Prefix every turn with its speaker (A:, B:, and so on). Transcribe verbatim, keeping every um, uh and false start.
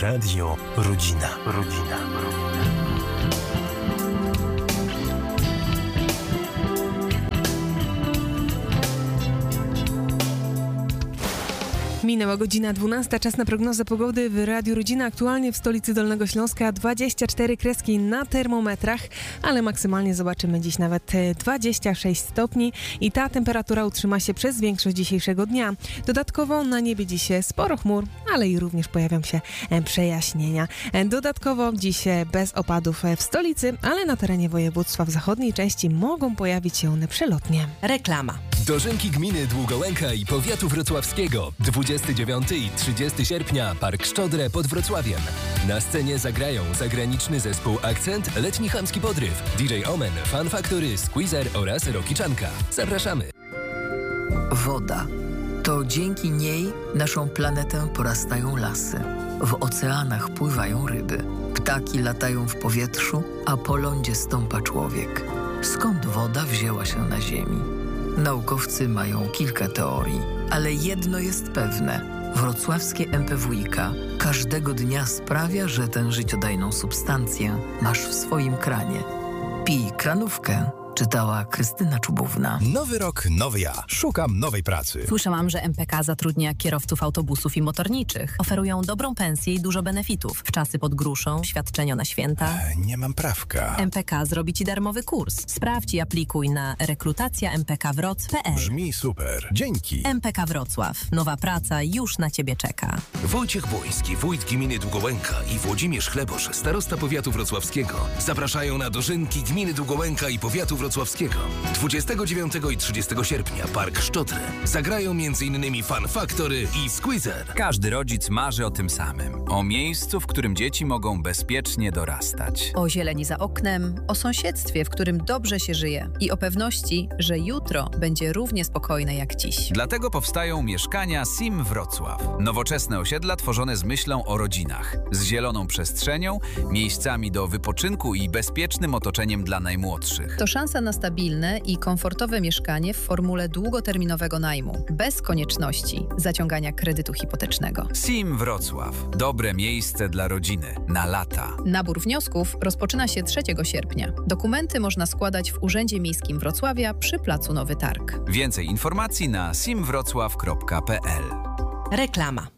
A: Radio Rodzina. Rodzina.
B: Minęła godzina dwunasta, czas na prognozę pogody w Radiu Rodzina. Aktualnie w stolicy Dolnego Śląska dwadzieścia cztery kreski na termometrach, ale maksymalnie zobaczymy dziś nawet dwadzieścia sześć stopni i ta temperatura utrzyma się przez większość dzisiejszego dnia. Dodatkowo na niebie dziś sporo chmur, ale i również pojawią się przejaśnienia. Dodatkowo dziś bez opadów w stolicy, ale na terenie województwa w zachodniej części mogą pojawić się one przelotnie.
C: Reklama.
D: Dożynki gminy Długołęka i powiatu wrocławskiego. dwudziestego dziewiątego i trzydziestego sierpnia Park Szczodrę pod Wrocławiem. Na scenie zagrają zagraniczny zespół Akcent, Letni Chamski Podryw, D J Omen, Fun Factory, Squeezer oraz Rockiczanka. Zapraszamy.
C: Woda. To dzięki niej naszą planetę porastają lasy. W oceanach pływają ryby. Ptaki latają w powietrzu, a po lądzie stąpa człowiek. Skąd woda wzięła się na ziemi? Naukowcy mają kilka teorii, ale jedno jest pewne. Wrocławskie M P W i K każdego dnia sprawia, że tę życiodajną substancję masz w swoim kranie. Pij kranówkę, czytała Krystyna Czubówna.
E: Nowy rok, nowy ja. Szukam nowej pracy.
F: Słyszałam, że M P K zatrudnia kierowców autobusów i motorniczych. Oferują dobrą pensję i dużo benefitów. Wczasy pod gruszą, świadczenia na święta.
E: E, nie mam prawka.
F: M P K zrobi Ci darmowy kurs. Sprawdź i aplikuj na rekrutacja m p k wroc kropka p l.
E: Brzmi super. Dzięki.
F: M P K Wrocław. Nowa praca już na Ciebie czeka.
G: Wojciech Błoński, wójt gminy Długołęka i Włodzimierz Chlebosz, starosta powiatu wrocławskiego, zapraszają na dożynki gminy Długołęka i powiatu wrocławskiego. dwudziestego dziewiątego i trzydziestego sierpnia Park Szczodrę. Zagrają m.in. Fun Factory i Squeezer.
H: Każdy rodzic marzy o tym samym. O miejscu, w którym dzieci mogą bezpiecznie dorastać.
I: O zieleni za oknem, o sąsiedztwie, w którym dobrze się żyje i o pewności, że jutro będzie równie spokojne jak dziś.
H: Dlatego powstają mieszkania Sim Wrocław. Nowoczesne osiedla tworzone z myślą o rodzinach. Z zieloną przestrzenią, miejscami do wypoczynku i bezpiecznym otoczeniem dla najmłodszych.
I: To szansa na stabilne i komfortowe mieszkanie w formule długoterminowego najmu, bez konieczności zaciągania kredytu hipotecznego.
H: Sim Wrocław. Dobre miejsce dla rodziny. Na lata.
I: Nabór wniosków rozpoczyna się trzeciego sierpnia. Dokumenty można składać w Urzędzie Miejskim Wrocławia przy placu Nowy Targ.
H: Więcej informacji na sim wrocław kropka p l.
C: Reklama.